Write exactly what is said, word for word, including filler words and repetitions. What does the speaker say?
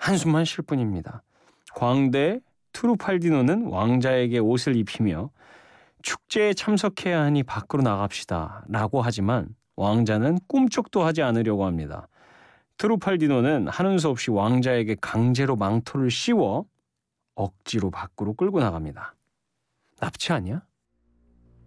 한숨만 쉴 뿐입니다. 광대 트루팔디노는 왕자에게 옷을 입히며 축제에 참석해야 하니 밖으로 나갑시다 라고 하지만 왕자는 꿈쩍도 하지 않으려고 합니다. 트루팔디노는 하는 수 없이 왕자에게 강제로 망토를 씌워 억지로 밖으로 끌고 나갑니다. 납치 아니야?